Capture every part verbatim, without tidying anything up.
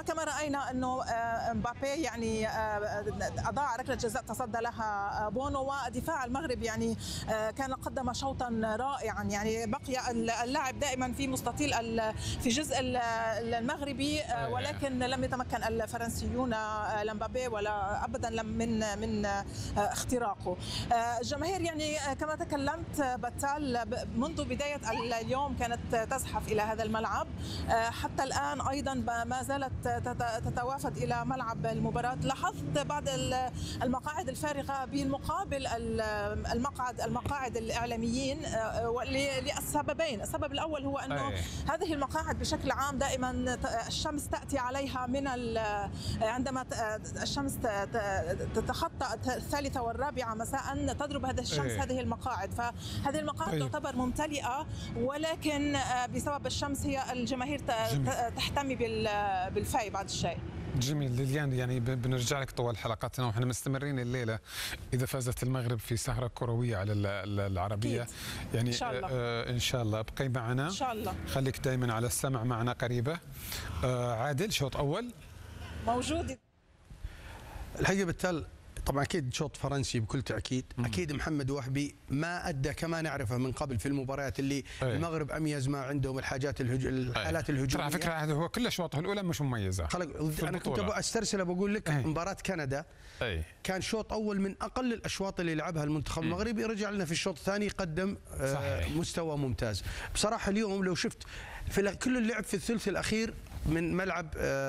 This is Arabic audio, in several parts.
وكما رأينا أنه مبابي يعني أضاع ركلة جزاء تصدى لها بونو، ودفاع المغرب يعني كان قدم شوطا رائعا. يعني بقي اللاعب دائما في مستطيل في جزء المغربي، ولكن لم يتمكن الفرنسيون لا مبابي ولا أبدا لم من من اختراقه. الجماهير يعني كما تكلمت بتال منذ بداية اليوم كانت تزحف إلى هذا الملعب، حتى الآن أيضا ما زالت تتوافد إلى ملعب المباراة. لاحظت بعض المقاعد الفارغة بالمقابل المقعد المقاعد الإعلاميين لسببين. السبب الأول هو أنه أي. هذه المقاعد بشكل عام دائما الشمس تأتي عليها من عندما الشمس تتخطى الثالثة والرابعة مساء تضرب هذا الشمس أي. هذه المقاعد، فهذه المقاعد أي. تعتبر ممتلئة، ولكن بسبب الشمس هي الجماهير تحتمي بالفاي بعض الشيء. جميل ليليان، يعني بنرجع لك طوال حلقاتنا ونحن مستمرين الليله اذا فازت المغرب في سهره كرويه على العربيه أكيد. يعني ان شاء الله آه ان شاء الله ابقي معنا ان شاء الله، خليك دائما على السمع معنا قريبه. آه عادل، شوط اول موجود الحقيقه بالتالي طبعا اكيد شوط فرنسي بكل تاكيد. مم. اكيد محمد وهبي ما ادى كما نعرفه من قبل في المباريات اللي أي. المغرب اميز ما عندهم الحاجات الهج... الحالات الهجوميه. على فكره هذا هو كل اشواطه الاولى مش مميزه. انا كنت ابغى استرسل بقول لك أي. مباراه كندا أي. كان شوط اول من اقل الاشواط اللي لعبها المنتخب المغربي، رجع لنا في الشوط الثاني قدم آه مستوى ممتاز بصراحه. اليوم لو شفت في كل اللعب في الثلث الاخير من ملعب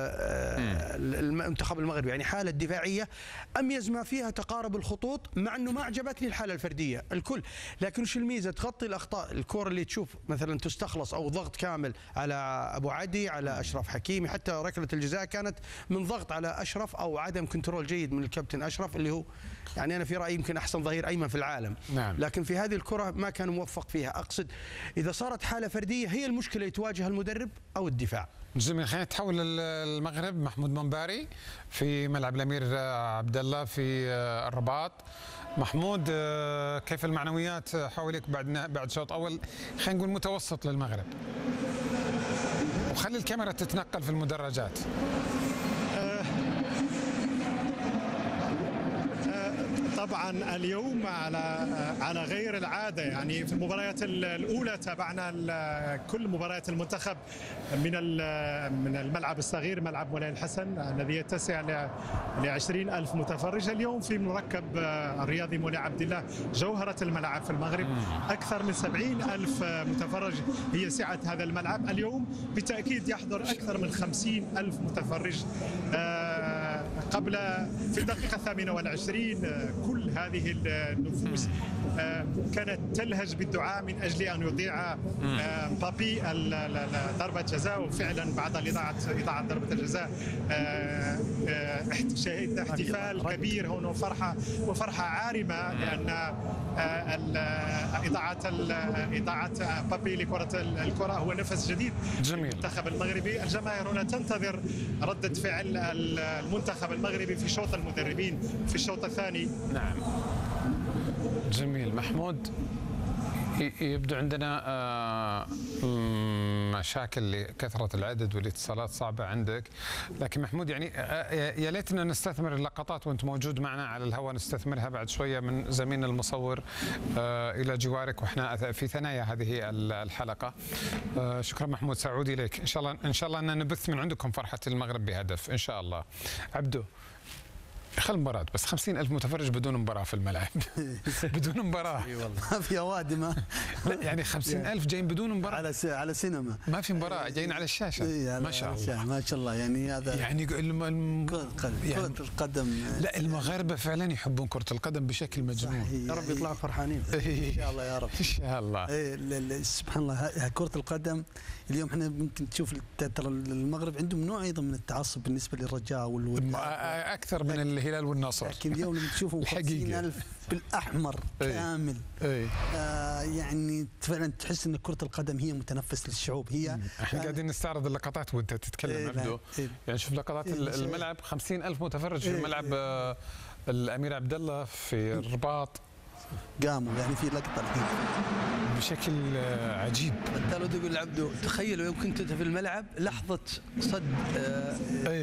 المنتخب المغربي، يعني حاله دفاعيه اميز ما فيها تقارب الخطوط، مع انه ما عجبتني الحاله الفرديه الكل، لكن وش الميزه؟ تغطي الاخطاء. الكره اللي تشوف مثلا تستخلص او ضغط كامل على ابو عدي، على اشرف حكيمي، حتى ركله الجزاء كانت من ضغط على اشرف او عدم كنترول جيد من الكابتن اشرف، اللي هو يعني انا في رايي يمكن احسن ظهير ايمن في العالم. نعم. لكن في هذه الكره ما كان موفق فيها. اقصد اذا صارت حاله فرديه هي المشكله اللي تواجه المدرب او الدفاع. جميل، خلينا نتحول للمغرب. محمود منباري في ملعب الامير عبد الله في الرباط. محمود، كيف المعنويات حولك بعد بعد شوط اول خلينا نقول متوسط للمغرب؟ وخلي الكاميرا تتنقل في المدرجات. طبعا اليوم على على غير العاده، يعني في المباريات الاولى تابعنا كل مباريات المنتخب من من الملعب الصغير ملعب مولاي الحسن الذي يتسع ل عشرين ألف متفرج. اليوم في مركب الرياضي مولاي عبد الله جوهره الملعب في المغرب اكثر من سبعين ألف متفرج هي سعه هذا الملعب. اليوم بالتاكيد يحضر اكثر من خمسين ألف متفرج. قبل في الدقيقه الثامنه والعشرين كل هذه النفوس كانت تلهج بالدعاء من اجل ان يضيع مبابي ضربه جزاء، وفعلا بعد اضاعه اضاعه ضربه الجزاء شهدنا احتفال كبير هنا وفرحه وفرحه عارمه، لان اضاعه اضاعه مبابي لكره الكره هو نفس جديد للمنتخب المغربي. الجماهير هنا تنتظر رده فعل المنتخب المغربي في شوط المدربين في الشوط الثاني. نعم. جميل. محمود، يبدو عندنا مشاكل لكثرة العدد والاتصالات صعبة عندك، لكن محمود يعني يا ليتنا نستثمر اللقطات وانت موجود معنا على الهواء، نستثمرها بعد شوية من زميلنا المصور إلى جوارك واحنا في ثنايا هذه الحلقة. شكرا محمود، سأعود إليك إن شاء الله. إن شاء الله أن نبث من عندكم فرحة المغرب بهدف إن شاء الله. عبدو، خل مباراة بس خمسين ألف متفرج بدون مباراة في الملعب. بدون مباراة. اي والله ما في اوادم. يعني خمسين ألف جايين بدون مباراة على على سينما، ما في مباراة، جايين على الشاشة. ما شاء الله ما شاء الله. يعني هذا يعني الم... كرة يعني القدم. لا المغاربة فعلا يحبون كرة القدم بشكل مجنون. يا رب يطلعوا فرحانين ان شاء الله يا رب. ان شاء الله. إيه سبحان الله. كرة القدم اليوم احنا ممكن تشوف ترى المغرب عندهم نوع ايضا من التعصب بالنسبة للرجاء وال اكثر من الهلال والنصر. لكن اليوم لما تشوفهم خمسين ألف بالأحمر أي. كامل أي. آه يعني فعلا تحس أن كرة القدم هي متنفس للشعوب. هي احنا قاعدين نستعرض اللقطات وانت تتكلم. أي عبدو أي. يعني شوف لقطات أي. الملعب خمسين ألف متفرج أي. في ملعب آه الأمير عبد الله في الرباط قاموا يعني في لقطة الحين بشكل عجيب. انت لو تقول عبدو تخيلوا لو كنت في الملعب لحظة صد آه